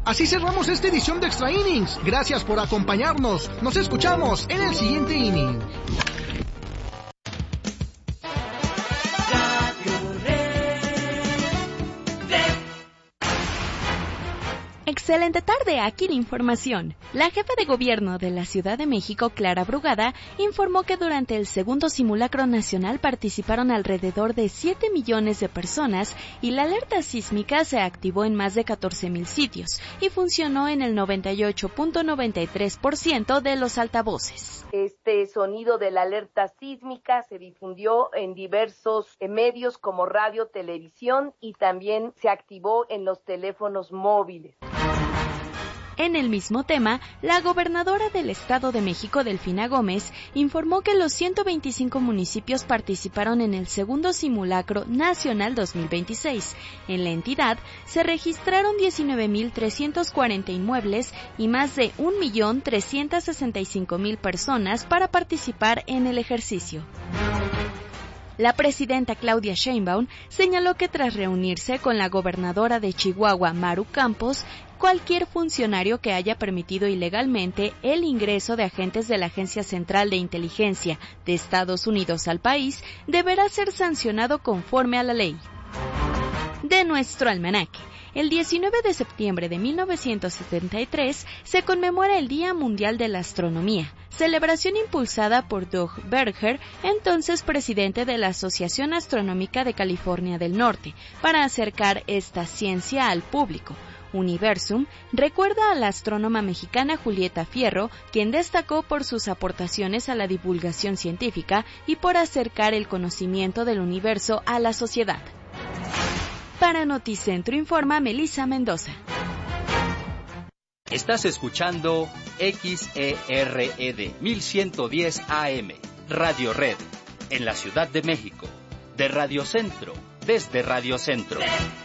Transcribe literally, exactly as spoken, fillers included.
Así cerramos esta edición de Extra Innings. Gracias por acompañarnos. Nos escuchamos en el siguiente inning. Excelente tarde, aquí la información. La jefa de gobierno de la Ciudad de México, Clara Brugada, informó que durante el segundo simulacro nacional participaron alrededor de siete millones de personas y la alerta sísmica se activó en más de catorce mil sitios y funcionó en el noventa y ocho punto noventa y tres por ciento de los altavoces. Este sonido de la alerta sísmica se difundió en diversos medios como radio, televisión y también se activó en los teléfonos móviles. En el mismo tema, la gobernadora del Estado de México, Delfina Gómez, informó que los ciento veinticinco municipios participaron en el segundo simulacro nacional dos mil veintiséis. En la entidad se registraron diecinueve mil trescientos cuarenta inmuebles y más de un millón trescientos sesenta y cinco mil personas para participar en el ejercicio. La presidenta Claudia Sheinbaum señaló que tras reunirse con la gobernadora de Chihuahua, Maru Campos, cualquier funcionario que haya permitido ilegalmente el ingreso de agentes de la Agencia Central de Inteligencia de Estados Unidos al país deberá ser sancionado conforme a la ley. De nuestro almanaque. El diecinueve de septiembre de mil novecientos setenta y tres se conmemora el Día Mundial de la Astronomía, celebración impulsada por Doug Berger, entonces presidente de la Asociación Astronómica de California del Norte, para acercar esta ciencia al público. Universum recuerda a la astrónoma mexicana Julieta Fierro, quien destacó por sus aportaciones a la divulgación científica y por acercar el conocimiento del universo a la sociedad. Para Noticentro informa Melissa Mendoza. Estás escuchando X E R E D mil ciento diez A M, Radio Red, en la Ciudad de México, de Radio Centro, desde Radio Centro.